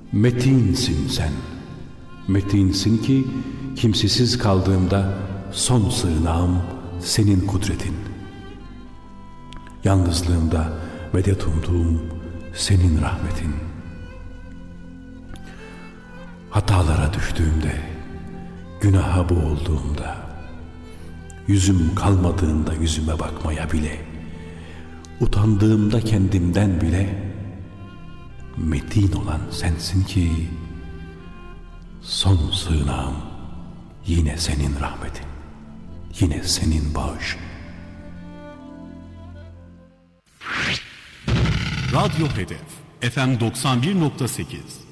Metinsin sen, metinsin ki kimsesiz kaldığımda son sığınağım senin kudretin. Yalnızlığımda medet umduğum senin rahmetin. Hatalara düştüğümde, günaha boğulduğumda, yüzüm kalmadığında yüzüme bakmaya bile, utandığımda kendimden bile, metin olan sensin ki, son sığınağım yine senin rahmetin, yine senin bağışın. Radyo Hedef FM 91.8